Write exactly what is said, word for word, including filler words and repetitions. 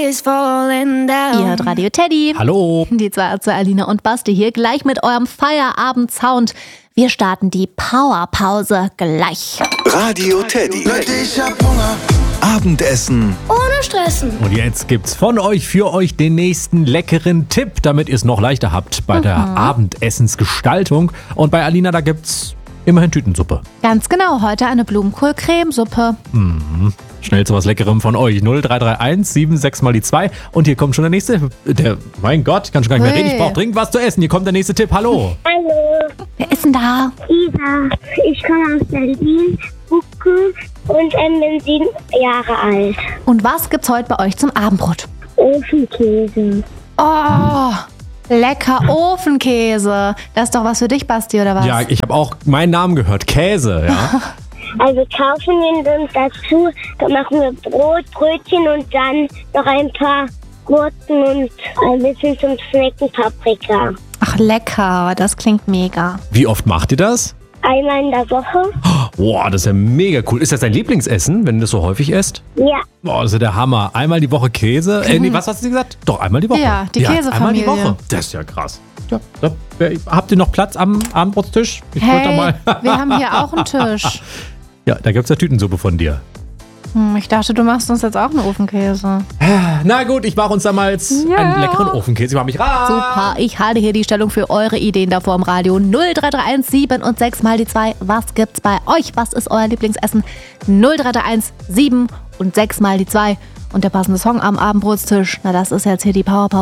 is falling down. Ihr hört Radio Teddy. Hallo. Die zwei zu Alina und Basti hier gleich mit eurem Feierabend-Sound. Wir starten die Powerpause gleich. Radio Teddy. Ich hab Hunger. Abendessen. Ohne Stressen. Und jetzt gibt's von euch für euch den nächsten leckeren Tipp, damit ihr es noch leichter habt bei der Abendessensgestaltung. Und bei Alina, da gibt's immerhin Tütensuppe. Ganz genau, heute eine Blumenkohl-Cremesuppe. Schnell zu was Leckerem von euch. null drei drei eins sieben sechs mal die zwei. Und hier kommt schon der nächste. Der, mein Gott, ich kann schon gar nicht mehr Hey. reden. Ich brauche dringend was zu essen. Hier kommt der nächste Tipp. Hallo. Hallo, Wer ist denn da? Isa. Ich komme aus Berlin, Bucken und ähm, bin sieben Jahre alt. Und was gibt's heute bei euch zum Abendbrot? Ofenkäse. Oh, lecker Ofenkäse. Das ist doch was für dich, Basti, oder was? Ja, ich habe auch meinen Namen gehört. Käse, ja. Also kaufen wir uns dazu, dann machen wir Brot, Brötchen und dann noch ein paar Gurken und ein bisschen zum Snacken Paprika. Ach, lecker. Das klingt mega. Wie oft macht ihr das? Einmal in der Woche? Boah, das ist ja mega cool. Ist das dein Lieblingsessen, wenn du das so häufig isst? Ja. Boah, das ist ja der Hammer. Einmal die Woche Käse. Äh, nee, was hast du gesagt? Doch, einmal die Woche. Ja, die Einmal die Käsefamilie. Woche. Das ist ja krass. Ja, da, wer- habt ihr noch Platz am Abendbrotstisch? Ich wollte da Hey, mal. wir haben hier auch einen Tisch. Ja, da gibt's ja Tütensuppe von dir. Hm, ich dachte, du machst uns jetzt auch einen Ofenkäse. Na gut, ich mache uns da mal jetzt Ja. einen leckeren Ofenkäse. Ich mach mich ran. Super, ich halte hier die Stellung für eure Ideen davor im Radio. null drei drei eins sieben und sechs mal die zwei. Was gibt's bei euch? Was ist euer Lieblingsessen? null drei drei eins sieben und sechs mal die zwei. Und der passende Song am Abendbrotstisch, na das ist jetzt hier die Powerpause.